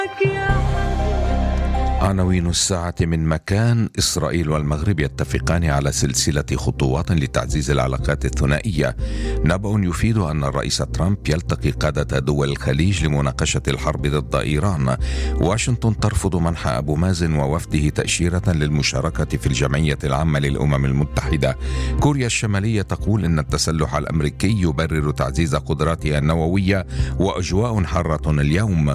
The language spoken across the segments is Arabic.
عناوين الساعة من مكان. إسرائيل والمغرب يتفقان على سلسلة خطوات لتعزيز العلاقات الثنائية. نبأ يفيد أن الرئيس ترامب يلتقي قادة دول الخليج لمناقشة الحرب ضد إيران. واشنطن ترفض منح أبو مازن ووفده تأشيرة للمشاركة في الجمعية العامة للأمم المتحدة. كوريا الشمالية تقول إن التسلح الأمريكي يبرر تعزيز قدراتها النووية. وأجواء حارة اليوم.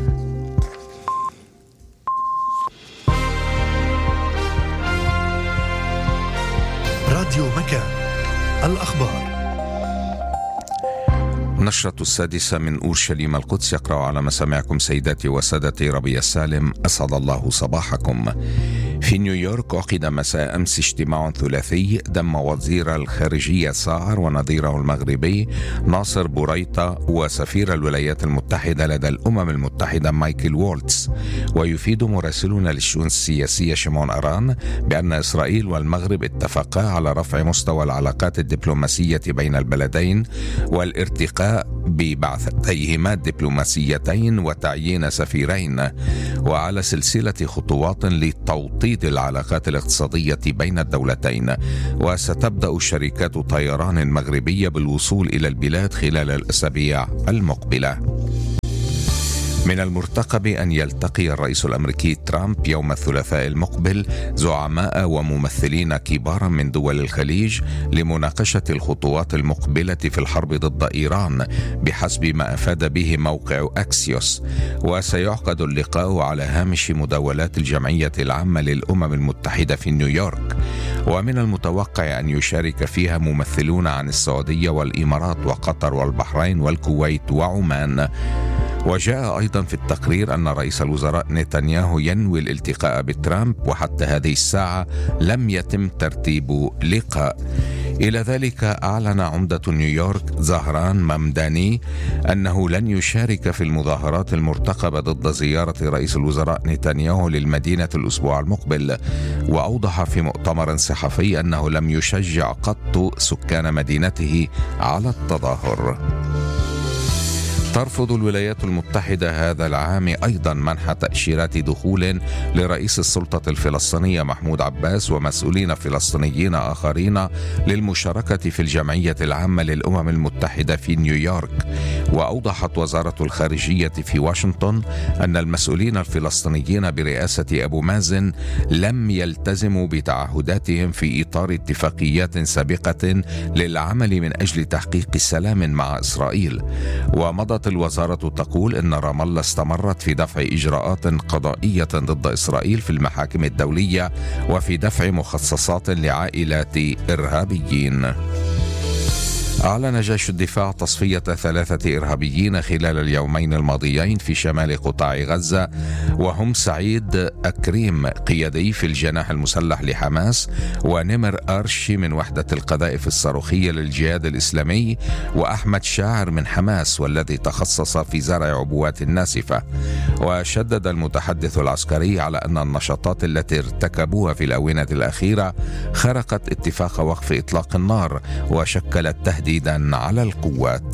راديو مكان، الأخبار. نشرة 6 من أورشليم القدس، يقرأ على مسامعكم سيداتي وسادتي ربيع السالم، أسعد الله صباحكم. في نيويورك عقد مساء أمس اجتماع ثلاثي ضم وزير الخارجية ساعر ونظيره المغربي ناصر بوريطة وسفير الولايات المتحدة لدى الأمم المتحدة مايكل وولتز. ويفيد مراسلنا للشؤون السياسية شمعون أران بأن إسرائيل والمغرب اتفقا على رفع مستوى العلاقات الدبلوماسية بين البلدين والارتقاء ببعثتيهما الدبلوماسيتين وتعيين سفيرين، وعلى سلسلة خطوات لتوطيد العلاقات الاقتصادية بين الدولتين. وستبدأ شركات طيران مغربية بالوصول إلى البلاد خلال الأسابيع المقبلة. من المرتقب أن يلتقي الرئيس الأمريكي ترامب يوم الثلاثاء المقبل زعماء وممثلين كبارا من دول الخليج لمناقشة الخطوات المقبلة في الحرب ضد إيران بحسب ما أفاد به موقع أكسيوس. وسيعقد اللقاء على هامش مداولات الجمعية العامة للأمم المتحدة في نيويورك. ومن المتوقع أن يشارك فيها ممثلون عن السعودية والإمارات وقطر والبحرين والكويت وعمان. وجاء أيضا في التقرير أن رئيس الوزراء نتنياهو ينوي الالتقاء بترامب، وحتى هذه الساعة لم يتم ترتيب لقاء. إلى ذلك أعلن عمدة نيويورك زهران ممداني أنه لن يشارك في المظاهرات المرتقبة ضد زيارة رئيس الوزراء نتنياهو للمدينة الأسبوع المقبل. وأوضح في مؤتمر صحفي أنه لم يشجع قط سكان مدينته على التظاهر. ترفض الولايات المتحدة هذا العام أيضا منح تأشيرات دخول لرئيس السلطة الفلسطينية محمود عباس ومسؤولين فلسطينيين آخرين للمشاركة في الجمعية العامة للأمم المتحدة في نيويورك. وأوضحت وزارة الخارجية في واشنطن أن المسؤولين الفلسطينيين برئاسة أبو مازن لم يلتزموا بتعهداتهم في إطار اتفاقيات سابقة للعمل من أجل تحقيق السلام مع إسرائيل. ومضت الوزارة تقول إن رام الله استمرت في دفع إجراءات قضائية ضد إسرائيل في المحاكم الدولية وفي دفع مخصصات لعائلات إرهابيين. أعلن جيش الدفاع تصفية 3 إرهابيين خلال اليومين الماضيين في شمال قطاع غزة، وهم سعيد أكريم قيادي في الجناح المسلح لحماس، ونمر أرشي من وحدة القذائف الصاروخية للجهاد الإسلامي، وأحمد شاعر من حماس والذي تخصص في زرع عبوات ناسفة. وشدد المتحدث العسكري على أن النشاطات التي ارتكبوها في الآونة الأخيرة خرقت اتفاق وقف إطلاق النار وشكلت تهديدا على القوات.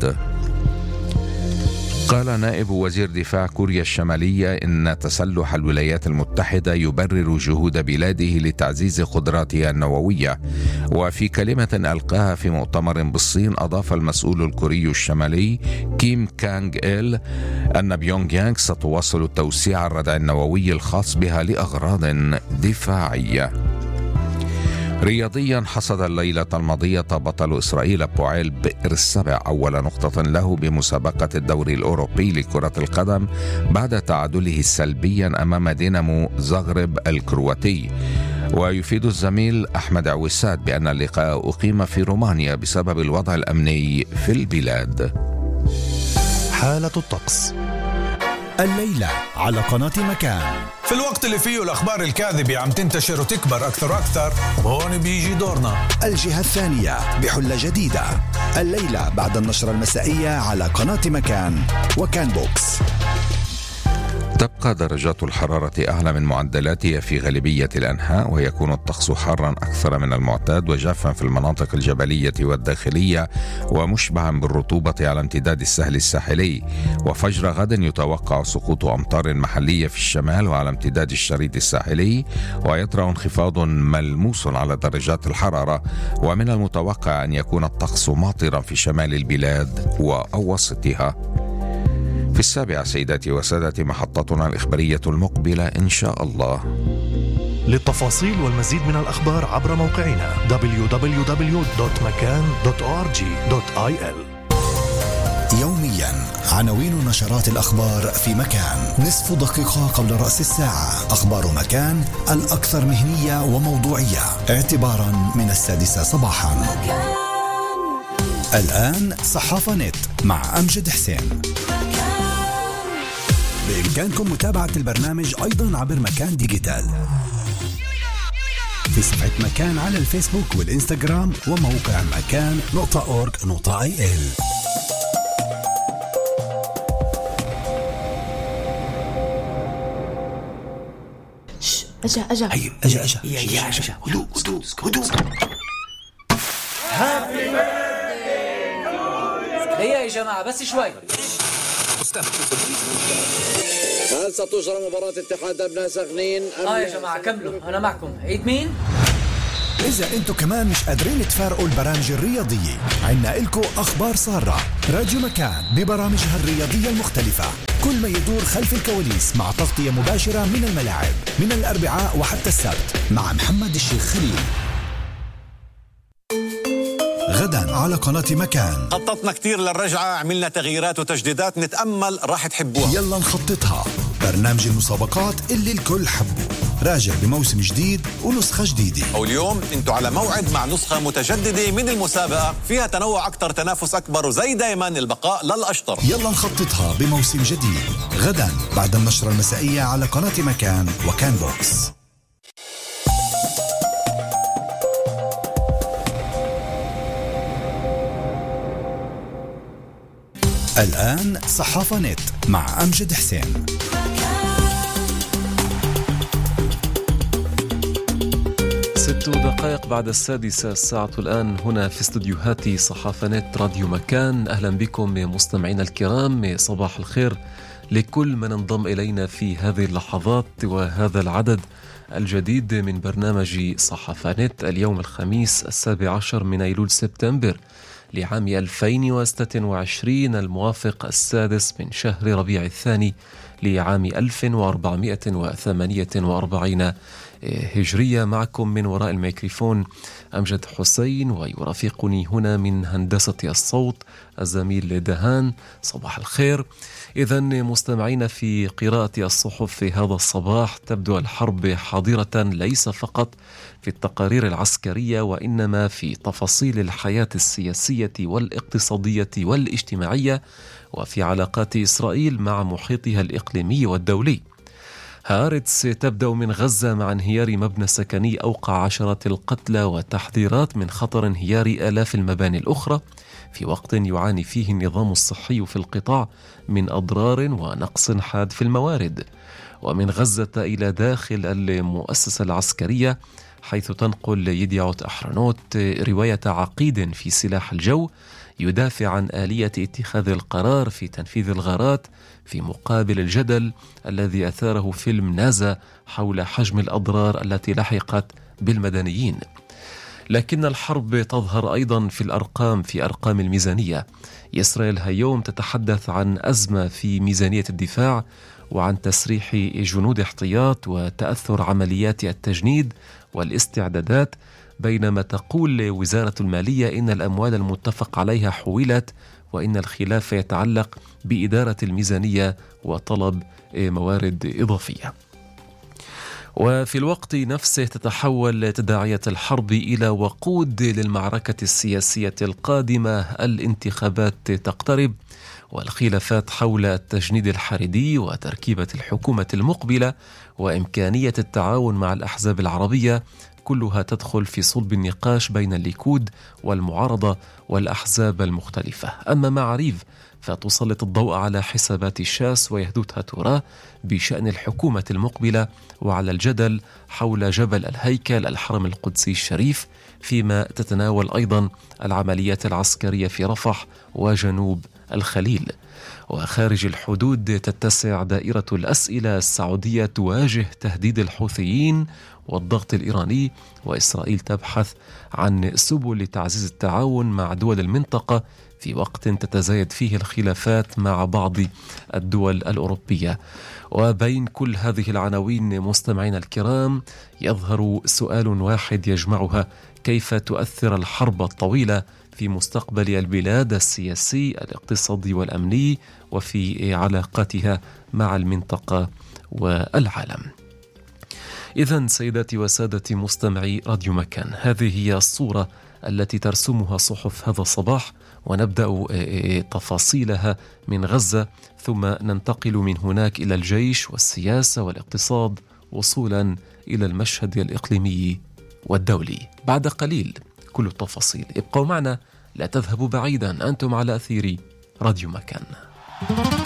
قال نائب وزير دفاع كوريا الشمالية إن تسلح الولايات المتحدة يبرر جهود بلاده لتعزيز قدراتها النووية. وفي كلمة ألقاها في مؤتمر بالصين، أضاف المسؤول الكوري الشمالي كيم كانغ إل أن بيونغ يانغ ستواصل توسيع الردع النووي الخاص بها لأغراض دفاعية. رياضيا، حصد الليلة الماضية بطل إسرائيل بوعيل بئر السبع أول نقطة له بمسابقة الدوري الأوروبي لكرة القدم بعد تعادله سلبيا أمام دينامو زغرب الكرواتي. ويفيد الزميل أحمد عويسات بأن اللقاء أقيم في رومانيا بسبب الوضع الأمني في البلاد. حالة الطقس الليلة على قناة مكان. في الوقت اللي فيه الأخبار الكاذبة عم تنتشر وتكبر أكثر وأكثر، وهون بيجي دورنا. الجهة الثانية بحلة جديدة الليلة بعد النشرة المسائية على قناة مكان وكان بوكس. تبقى درجات الحرارة أعلى من معدلاتها في غالبية الأنحاء، ويكون الطقس حارا أكثر من المعتاد وجافا في المناطق الجبلية والداخلية، ومشبعا بالرطوبة على امتداد السهل الساحلي. وفجر غد يتوقع سقوط أمطار محلية في الشمال وعلى امتداد الشريط الساحلي، ويطرأ انخفاض ملموس على درجات الحرارة، ومن المتوقع أن يكون الطقس ماطرا في شمال البلاد وأوسطها. في 7 سيداتي وسادتي محطتنا الإخبارية المقبلة إن شاء الله. للتفاصيل والمزيد من الأخبار عبر موقعنا www.makan.org.il. يوميا عناوين نشرات الأخبار في مكان، نصف دقيقة قبل رأس الساعة. أخبار مكان الأكثر مهنية وموضوعية اعتبارا من 6 صباحا. الآن صحافة نت مع أمجد حسين. بإمكانكم متابعة البرنامج أيضا عبر مكان ديجيتال في صفحة مكان على الفيسبوك والإنستغرام وموقع مكان.org.il. أجا هدوء هيا يا جماعة بس شوي. هل ستجرى مباراة اتحاد أبناء سخنين؟ يا جماعة كملوا، أنا معكم. عيد مين؟ إذا أنتوا كمان مش قادرين تفارقوا البرامج الرياضية، عنا إلكو أخبار سارة. راديو مكان ببرامجها الرياضية المختلفة، كل ما يدور خلف الكواليس مع تغطية مباشرة من الملاعب من الأربعاء وحتى السبت مع محمد الشيخ خليل. غدا على قناة مكان خططنا كتير للرجعة، عملنا تغييرات وتجديدات، نتأمل راح تحبوها. يلا نخططها، برنامج المسابقات اللي الكل حبه، راجع بموسم جديد ونسخة جديدة. واليوم انتوا على موعد مع نسخة متجددة من المسابقة، فيها تنوع أكتر، تنافس أكبر، وزي دايما البقاء للأشطر. يلا نخططها بموسم جديد غدا بعد النشرة المسائية على قناة مكان وكان بوكس. الآن صحافة نت مع أمجد حسين. 6 دقائق بعد 6 الساعة الآن هنا في استوديوهات صحافة نت راديو مكان. أهلا بكم مستمعينا الكرام، صباح الخير لكل من انضم إلينا في هذه اللحظات وهذا العدد الجديد من برنامج صحافة نت. اليوم الخميس 17 من أيلول سبتمبر لعام 2026 الموافق 6 من شهر ربيع الثاني لعام 1448 هجرية. معكم من وراء الميكروفون أمجد حسين، ويرافقني هنا من هندسة الصوت الزميل دهان. صباح الخير. إذن مستمعين، في قراءة الصحف في هذا الصباح تبدو الحرب حاضرة ليس فقط في التقارير العسكرية، وإنما في تفاصيل الحياة السياسية والاقتصادية والاجتماعية، وفي علاقات إسرائيل مع محيطها الإقليمي والدولي. هارتس تبدأ من غزة مع انهيار مبنى سكني أوقع عشرات القتلى وتحذيرات من خطر انهيار آلاف المباني الأخرى، في وقت يعاني فيه النظام الصحي في القطاع من أضرار ونقص حاد في الموارد. ومن غزة إلى داخل المؤسسة العسكرية، حيث تنقل يديعوت أحرنوت رواية عقيد في سلاح الجو يدافع عن آلية اتخاذ القرار في تنفيذ الغارات، في مقابل الجدل الذي أثاره فيلم نازا حول حجم الأضرار التي لحقت بالمدنيين. لكن الحرب تظهر أيضا في أرقام الميزانية. إسرائيل هاليوم تتحدث عن أزمة في ميزانية الدفاع، وعن تسريح جنود احتياط وتأثر عمليات التجنيد والاستعدادات، بينما تقول وزارة المالية إن الأموال المتفق عليها حولت، وإن الخلاف يتعلق بإدارة الميزانية وطلب موارد إضافية. وفي الوقت نفسه تتحول تداعيات الحرب إلى وقود للمعركة السياسية القادمة. الانتخابات تقترب، والخلافات حول التجنيد الحريدي وتركيبة الحكومة المقبلة وإمكانية التعاون مع الأحزاب العربية كلها تدخل في صلب النقاش بين الليكود والمعارضة والأحزاب المختلفة. أما معاريف فتسلط الضوء على حسابات الشاس ويهدوتها تراه بشأن الحكومة المقبلة، وعلى الجدل حول جبل الهيكل الحرم القدسي الشريف، فيما تتناول أيضا العمليات العسكرية في رفح وجنوب الخليل. وخارج الحدود تتسع دائرة الأسئلة السعودية تواجه تهديد الحوثيين والضغط الإيراني، وإسرائيل تبحث عن سبل لتعزيز التعاون مع دول المنطقة في وقت تتزايد فيه الخلافات مع بعض الدول الأوروبية. وبين كل هذه العناوين مستمعينا الكرام يظهر سؤال واحد يجمعها: كيف تؤثر الحرب الطويلة في مستقبل البلاد السياسي الاقتصادي والأمني وفي علاقاتها مع المنطقة والعالم؟ إذن سيداتي وسادتي مستمعي راديو مكان، هذه هي الصورة التي ترسمها صحف هذا الصباح، ونبدأ تفاصيلها من غزة، ثم ننتقل من هناك إلى الجيش والسياسة والاقتصاد، وصولا إلى المشهد الإقليمي والدولي. بعد قليل كل التفاصيل، ابقوا معنا، لا تذهبوا بعيدا، أنتم على أثير راديو مكان.